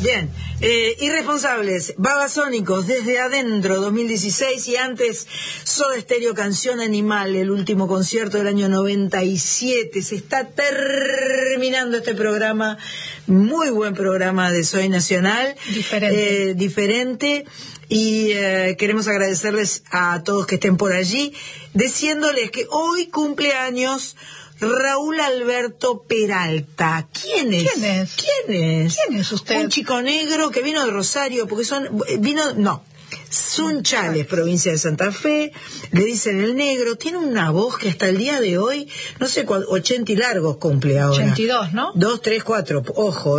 Bien, Irresponsables, Babasónicos, Desde Adentro, 2016, y antes Soda Stereo, Canción Animal, el último concierto del año 97. Se está terminando este programa, muy buen programa de Soy Nacional. Diferente. Y queremos agradecerles a todos que estén por allí, diciéndoles que hoy cumple años Raúl Alberto Peralta. ¿Quién es? ¿Quién es usted? Un chico negro que vino de Rosario, porque Sunchales, provincia de Santa Fe, le dicen el negro, tiene una voz que hasta el día de hoy, no sé cuál, 80 y largos cumple ahora. 82, ¿no? 2, 3, 4, ojo,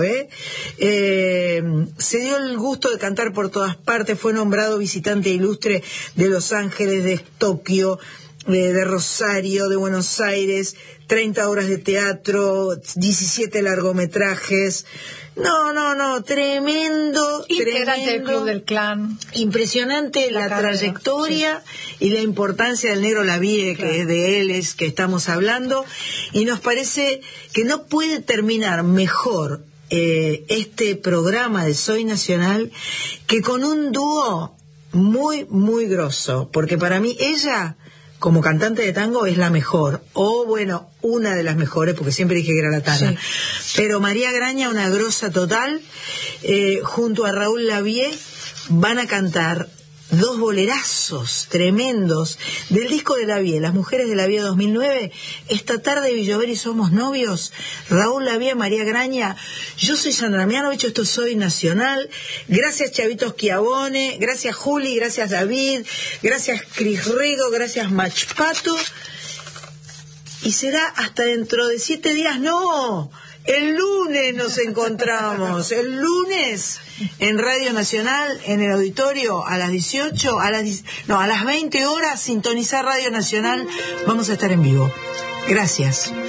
se dio el gusto de cantar por todas partes, fue nombrado visitante ilustre de Los Ángeles, de Tokio, de Rosario, de Buenos Aires, 30 obras de teatro, 17 largometrajes. No, tremendo. Integrante del Club del Clan. Impresionante la trayectoria, sí, y la importancia del Negro Lavie, claro, que es de él, es que estamos hablando, y nos parece que no puede terminar mejor este programa de Soy Nacional que con un dúo muy, muy grosso, porque para mí ella, como cantante de tango, es la mejor, o bueno, una de las mejores, porque siempre dije que era la Tana, sí. Pero María Graña, una grosa total, junto a Raúl Lavie, van a cantar dos bolerazos tremendos del disco de Lavie, Las Mujeres de Lavie 2009, Esta tarde Villover y Somos Novios, Raúl Lavie, María Graña. Yo soy Sandra Mianovich, esto Soy Nacional. Gracias Chavito Schiavone, gracias Juli, gracias David, gracias Cris Rego, gracias Machpato. Y será hasta dentro de 7 días, no, el lunes nos encontramos, el lunes en Radio Nacional, en el auditorio, a las 18, a las 20 horas, sintonizar Radio Nacional, vamos a estar en vivo. Gracias.